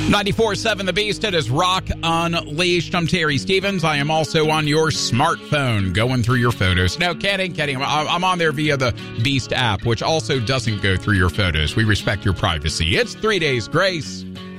94.7 The Beast. It is Rock Unleashed. I'm Terry Stevens. I am also on your smartphone going through your photos. No, kidding. I'm on there via the Beast app, which also doesn't go through your photos. We respect your privacy. It's 3 Days Grace.